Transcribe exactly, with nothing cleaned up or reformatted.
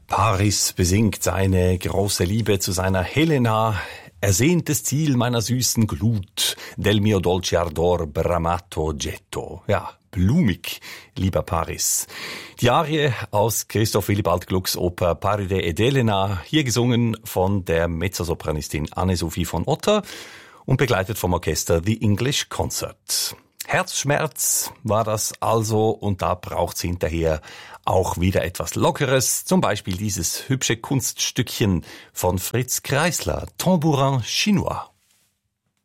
Paris besingt seine große Liebe zu seiner Helena. Ersehntes Ziel meiner süßen Glut, del mio dolce ardor bramato getto. Ja, blumig, lieber Paris. Die Arie aus Christoph Willibald Glucks Oper Paride ed Elena, hier gesungen von der Mezzosopranistin Anne-Sophie von Otter und begleitet vom Orchester The English Concert. Herzschmerz war das also, und da braucht's hinterher auch wieder etwas Lockeres, zum Beispiel dieses hübsche Kunststückchen von Fritz Kreisler, Tambourin Chinois.